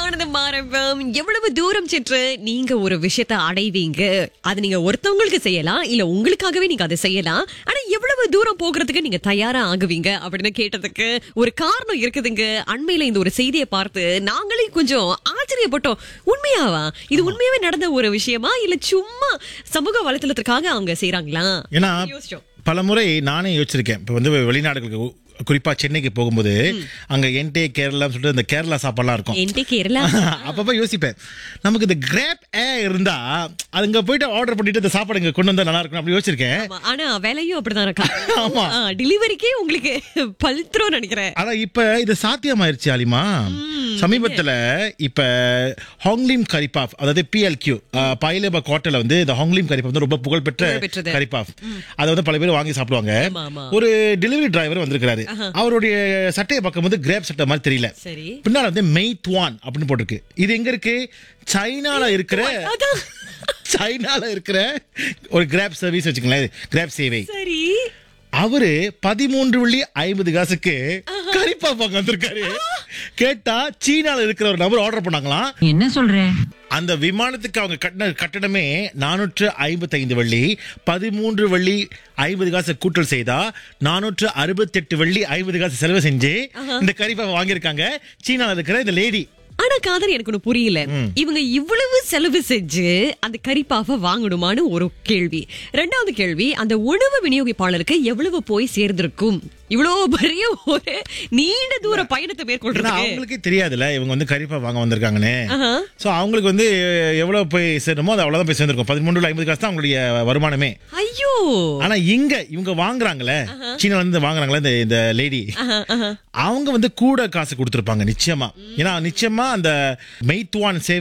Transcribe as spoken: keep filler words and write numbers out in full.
ஆனந்தம் ஆரம்பம். எவ்வளவு தூரம் சென்று நீங்க ஒரு விஷயத்தை அடைவீங்க, அது நீங்க ஒருத்தவங்களுக்கு செய்யலாம், இல்ல உங்களுக்காகவே நீங்க அதை செய்யலாம். ஆனா எவ்வளவு தூரம் போகிறதுக்கு நீங்க தயாரா ஆகுவீங்க அப்படின்னு கேட்டதுக்கு ஒரு காரணம் இருக்குதுங்க. அண்மையில இந்த ஒரு செய்தியை பார்த்து நாங்களே கொஞ்சம் ஆச்சரியப்பட்டோம். உண்மையாவா இது உண்மையாவே நடந்த ஒரு விஷயமா, இல்ல சும்மா சமூக வலைத்தளத்துக்காக அவங்க செய்யறாங்களா? ஏன்னா யோசிச்சோம். பலமுறை நானே யோசிச்சிருக்கேன். இப்ப வந்து வெளிநாடுகளுக்கு, குறிப்பா சென்னைக்கு போகும்போது அங்க என்டே கேரளா சொல்லிட்டு இந்த கேரளா சாப்பாடுலாம் இருக்கும். என்டே கேரளா அப்பப்ப யோசிப்பேன், நமக்கு இந்த கிராப் ஏ இருந்தா அங்க போயிட்டு ஆர்டர் பண்ணிட்டு இந்த சாப்பாடு இங்க கொண்டு வந்தா நல்லா இருக்கும் அப்படி யோசிச்சிருக்கேன். ஆமா, ஆனா வேலையும் அப்படிதான் இருக்கா. ஆமா, டெலிவரிக்கே உங்களுக்கு பல்த்ரோன்னு நினைக்கிறேன். ஆனா இப்ப இது சாத்தியமாயிருச்சு ஆலிமா. சமீபத்துல இப்ப ஹாங்லிம் கரிபாஃப், அதாவது பிஎல்கியூ பைலேபா கோட்டையில வந்து இந்த ஹாங்லிம் கரிபாஃப் வந்து ரொம்ப புகழ்பெற்ற புகழ்பெற்றது. கரிபாஃப். அதை வந்து பல பேர் வாங்கி சாப்பிடுவாங்க. ஆமா, ஆமா. ஒரு டெலிவரி டிரைவர் வந்திருக்காரு. அவருடைய சட்டையை பார்க்கும்போது கிரேப் சட்டை மாதிரி தெரியல. சரி. பின்னால வந்து மெய்த்வான் அப்படின்னு போட்டிருக்கு. இது எங்க இருக்கு? சைனால இருக்கிற அதான். சைனால இருக்கிற ஒரு கிராப் சர்வீஸ் வச்சுக்கங்களேன், கிராப் சேவை. சரி. அவரு பதிமூன்று வெள்ளி ஐம்பது காசுக்கு கரிப்பா பாக்க வந்திருக்காரு. கேட்டா சீனால இருக்கிற ஒரு நபர் ஆர்டர் பண்ணாங்களாம். என்ன சொல்றேன்? அந்த விமானத்துக்கு அவங்க கட்டின கட்டணமே நானூற்று ஐம்பத்தி ஐந்து வெள்ளி. பதிமூன்று வெள்ளி ஐம்பது காசு கூட்டல் செய்தா நானூற்று அறுபத்தி எட்டு வெள்ளி ஐம்பது காசு செலவு செஞ்சு இந்த கரிப்பா வாங்கியிருக்காங்க சீனால இருக்கிற இந்த லேடி. ஆனா காதல் எனக்கு ஒண்ணு புரியல. இவங்க இவ்வளவு செலவு செஞ்சு அந்த கரிப்பாவை வாங்கணுமான்னு ஒரு கேள்வி. ரெண்டாவது கேள்வி, அந்த உணவு விநியோகிப்பாளருக்கு எவ்வளவு போய் சேர்ந்திருக்கும்? இவ்வளவு பெரிய ஒரு நீண்ட தூர பயணத்தை மேற்கொள்றது அவங்களுக்கே தெரியாதுல்ல இவங்க வந்து கரிப்பா வாங்க வந்திருக்காங்கன்னு. சோ அவங்களுக்கு வந்து எவ்வளவு போய் சேரணுமோ அது அவ்வளவுதான் போய் சேர்ந்திருக்கும். பதிமூன்று ஐம்பது காசு தான் அவங்களுடைய வருமானமே. ஐயோ. ஆனா இங்க இவங்க வாங்குறாங்களே, சீனால இருந்து வாங்குறாங்களே இந்த இந்த லேடி, அவங்க வந்து கூட காசு கொடுத்திருப்பாங்க நிச்சயமா. ஏன்னா நிச்சயமா அந்த மெய்த்வான் சேவை